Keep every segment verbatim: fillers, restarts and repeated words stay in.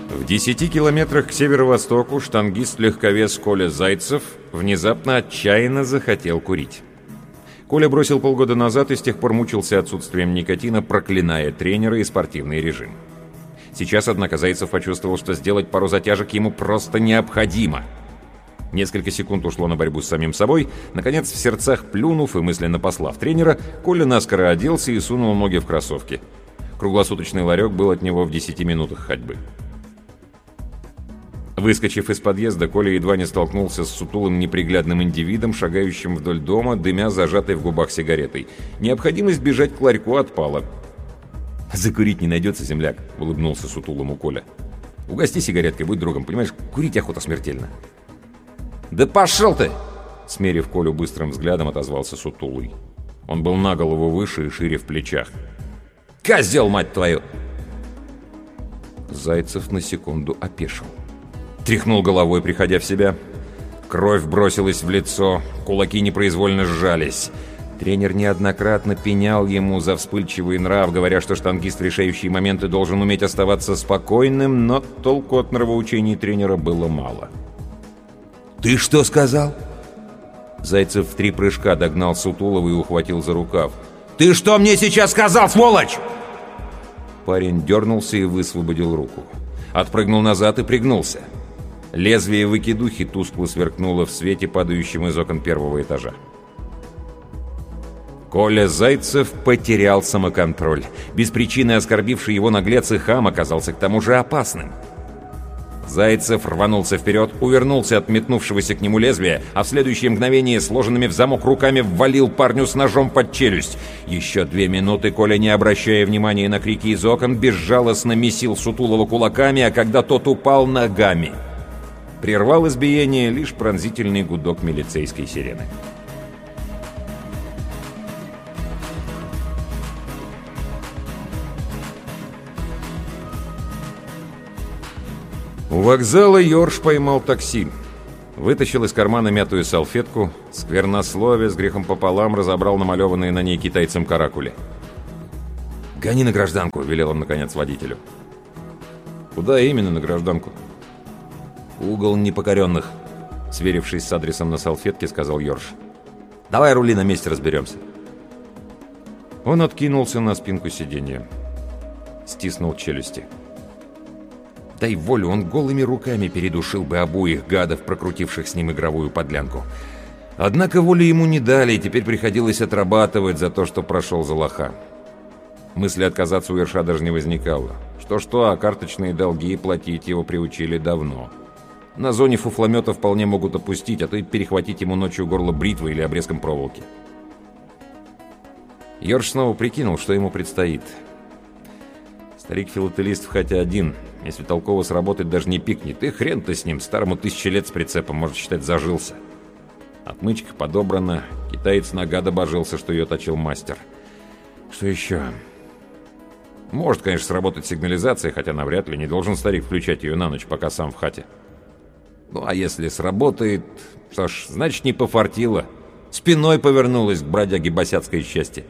В десяти километрах к северо-востоку штангист-легковес Коля Зайцев внезапно отчаянно захотел курить. Коля бросил полгода назад и с тех пор мучился отсутствием никотина, проклиная тренера и спортивный режим. Сейчас, однако, Зайцев почувствовал, что сделать пару затяжек ему просто необходимо. Несколько секунд ушло на борьбу с самим собой. Наконец, в сердцах плюнув и мысленно послав тренера, Коля наскоро оделся и сунул ноги в кроссовки. Круглосуточный ларек был от него в десяти минутах ходьбы. Выскочив из подъезда, Коля едва не столкнулся с сутулым неприглядным индивидом, шагающим вдоль дома, дымя зажатой в губах сигаретой. Необходимость бежать к ларьку отпала. «Закурить не найдется, земляк», — улыбнулся сутулому Коля. «Угости сигареткой, будь другом, понимаешь, курить охота смертельно». «Да пошел ты!» — смерив Колю быстрым взглядом, отозвался сутулый. Он был на голову выше и шире в плечах. «Козел, мать твою!» Зайцев на секунду опешил. Тряхнул головой, приходя в себя. Кровь бросилась в лицо, кулаки непроизвольно сжались. Тренер неоднократно пенял ему за вспыльчивый нрав, говоря, что штангист в решающие моменты должен уметь оставаться спокойным, но толку от нравоучений тренера было мало. «Ты что сказал?» Зайцев в три прыжка догнал Сутулова и ухватил за рукав. «Ты что мне сейчас сказал, сволочь?» Парень дернулся и высвободил руку. Отпрыгнул назад и пригнулся. Лезвие выкидухи тускло сверкнуло в свете, падающем из окон первого этажа. Коля Зайцев потерял самоконтроль. Без причины оскорбивший его наглец и хам оказался к тому же опасным. Зайцев рванулся вперед, увернулся от метнувшегося к нему лезвия, а в следующее мгновение сложенными в замок руками ввалил парню с ножом под челюсть. Еще две минуты Коля, не обращая внимания на крики из окон, безжалостно месил Сутулова кулаками, а когда тот упал, ногами. Прервал избиение лишь пронзительный гудок милицейской сирены. У вокзала Йорш поймал такси. Вытащил из кармана мятую салфетку, сквернословие с грехом пополам разобрал намалеванные на ней китайцем каракули. «Гони на гражданку», — велел он, наконец, водителю. «Куда именно на гражданку?» «Угол непокоренных», — сверившись с адресом на салфетке, сказал Йорш. «Давай рули, на месте разберемся». Он откинулся на спинку сиденья. Стиснул челюсти. Дай волю, он голыми руками передушил бы обоих гадов, прокрутивших с ним игровую подлянку. Однако воли ему не дали, и теперь приходилось отрабатывать за то, что прошел за лоха. Мысли отказаться у Йорша даже не возникало. Что-что, а карточные долги платить его приучили давно. На зоне фуфломета вполне могут опустить, а то и перехватить ему ночью горло бритвой или обрезком проволоки. Йорш снова прикинул, что ему предстоит. Старик-филателист хотя один. Если толково сработать, даже не пикнет. И хрен-то с ним, старому тысячи лет с прицепом, может считать, зажился. Отмычка подобрана. Китаец нога добожился, что ее точил мастер. Что еще? Может, конечно, сработать сигнализация, хотя навряд ли. Не должен старик включать ее на ночь, пока сам в хате. Ну, а если сработает, что ж, значит, не пофартило. Спиной повернулась к бродяге босяцкое счастье.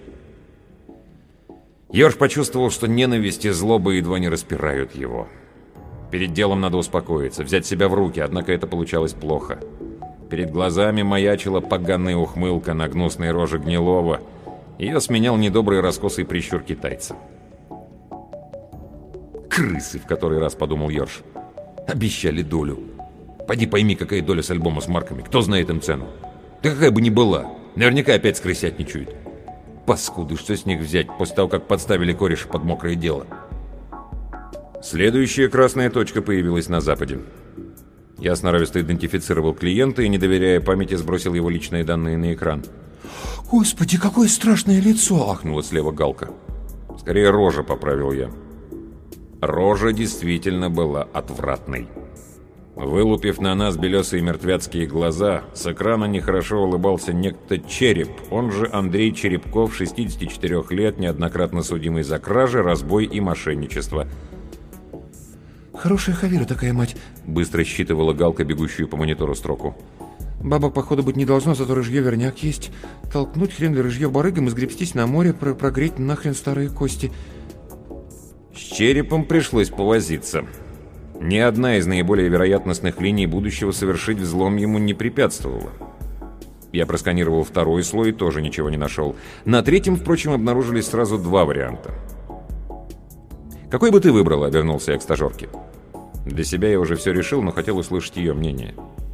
Йорш почувствовал, что ненависть и злоба едва не распирают его. Перед делом надо успокоиться, взять себя в руки, однако это получалось плохо. Перед глазами маячила поганая ухмылка на гнусной роже Гнилова. Ее сменял недобрый раскосый прищур китайца. «Крысы!» — в который раз подумал Йорш. «Обещали долю. Пойди пойми, какая доля с альбома с марками. Кто знает им цену? Да какая бы ни была. Наверняка опять скрысятничают. Паскуды, что с них взять после того, как подставили кореша под мокрое дело?» Следующая красная точка появилась на западе. Я сноровисто идентифицировал клиента и, не доверяя памяти, сбросил его личные данные на экран. «Господи, какое страшное лицо!» — ахнула слева Галка. «Скорее рожа», — поправил я. Рожа действительно была отвратной. Вылупив на нас белесые мертвяцкие глаза, с экрана нехорошо улыбался некто Череп, он же Андрей Черепков, шестидесяти четырёх лет, неоднократно судимый за кражи, разбой и мошенничество. «Хорошая хавира такая, мать!» — быстро считывала Галка, бегущую по монитору строку. «Бабок, походу, быть не должно, зато рыжье верняк есть. Толкнуть хрен ли рыжье барыгам и сгребстись на море, про прогреть нахрен старые кости». С Черепом пришлось повозиться. Ни одна из наиболее вероятностных линий будущего совершить взлом ему не препятствовала. Я просканировал второй слой и тоже ничего не нашел. На третьем, впрочем, обнаружились сразу два варианта. «Какой бы ты выбрал?» — обернулся я к стажерке. Для себя я уже все решил, но хотел услышать ее мнение.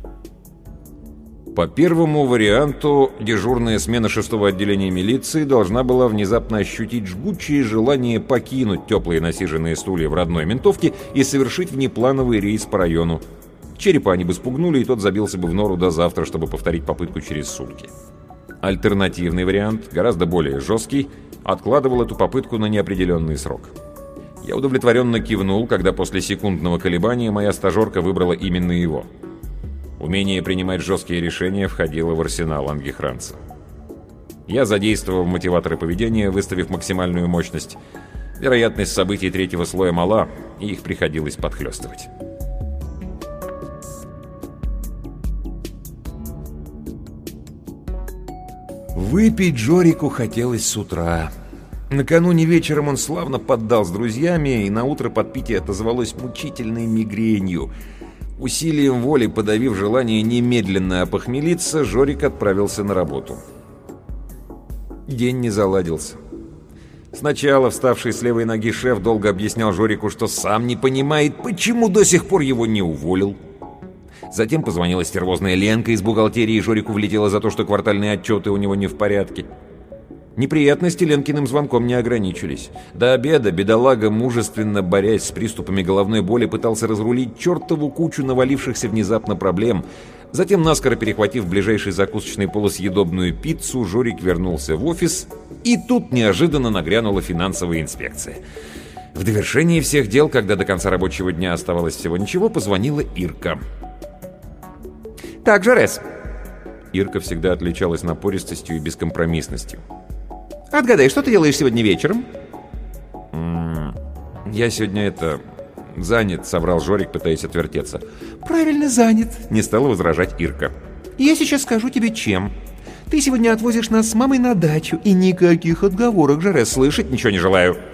По первому варианту, дежурная смена шестого отделения милиции должна была внезапно ощутить жгучее желание покинуть теплые насиженные стулья в родной ментовке и совершить внеплановый рейс по району. Черепа они бы спугнули, и тот забился бы в нору до завтра, чтобы повторить попытку через сутки. Альтернативный вариант, гораздо более жесткий, откладывал эту попытку на неопределенный срок. Я удовлетворенно кивнул, когда после секундного колебания моя стажерка выбрала именно его. Умение принимать жесткие решения входило в арсенал ангехранца. Я задействовал мотиваторы поведения, выставив максимальную мощность. Вероятность событий третьего слоя мала, и их приходилось подхлестывать. Выпить Жорику хотелось с утра. Накануне вечером он славно поддал с друзьями, и наутро подпитие отозвалось мучительной мигренью. Усилием воли, подавив желание немедленно опохмелиться, Жорик отправился на работу. День не заладился. Сначала вставший с левой ноги шеф долго объяснял Жорику, что сам не понимает, почему до сих пор его не уволил. Затем позвонила стервозная Ленка из бухгалтерии, и Жорику влетела за то, что квартальные отчеты у него не в порядке. Неприятности Ленкиным звонком не ограничились. До обеда бедолага, мужественно борясь с приступами головной боли, пытался разрулить чертову кучу навалившихся внезапно проблем. Затем, наскоро перехватив в ближайшей закусочной полусъедобную пиццу, Жорик вернулся в офис, и тут неожиданно нагрянула финансовая инспекция. В довершении всех дел, когда до конца рабочего дня оставалось всего ничего, позвонила Ирка. «Так, Жарес». Ирка всегда отличалась напористостью и бескомпромиссностью. «Отгадай, что ты делаешь сегодня вечером?» М-м, «Я сегодня это... занят», — соврал Жорик, пытаясь отвертеться. «Правильно, занят», — не стала возражать Ирка. «Я сейчас скажу тебе, чем. Ты сегодня отвозишь нас с мамой на дачу, и никаких отговорок, Жарес, слышать ничего не желаю».